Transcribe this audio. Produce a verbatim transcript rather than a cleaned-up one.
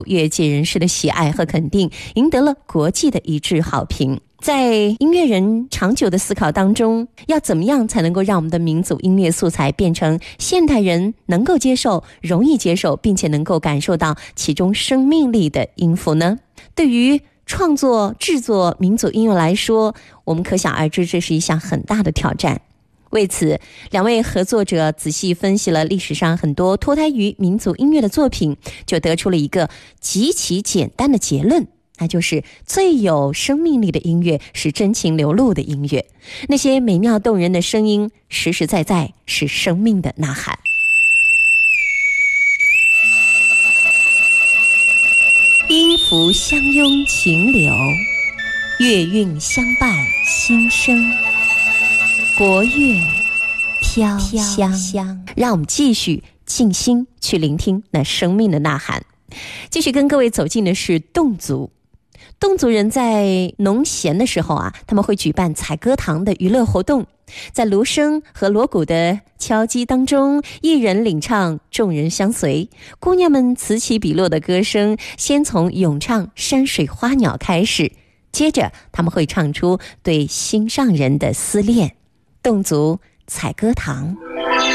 乐界人士的喜爱和肯定，赢得了国际的一致好评。在音乐人长久的思考当中，要怎么样才能够让我们的民族音乐素材变成现代人能够接受、容易接受，并且能够感受到其中生命力的音符呢？对于创作制作民族音乐来说，我们可想而知，这是一项很大的挑战。为此，两位合作者仔细分析了历史上很多脱胎于民族音乐的作品，就得出了一个极其简单的结论，那就是最有生命力的音乐是真情流露的音乐，那些美妙动人的声音实实在在是生命的呐喊。音符相拥情流，乐韵相伴心声，国乐飘香。让我们继续静心去聆听那生命的呐喊。继续跟各位走进的是侗族。侗族人在农闲的时候啊，他们会举办采歌堂的娱乐活动，在芦笙和锣鼓的敲击当中，一人领唱，众人相随。姑娘们此起彼落的歌声，先从咏唱山水花鸟开始，接着他们会唱出对心上人的思恋。侗族采歌堂。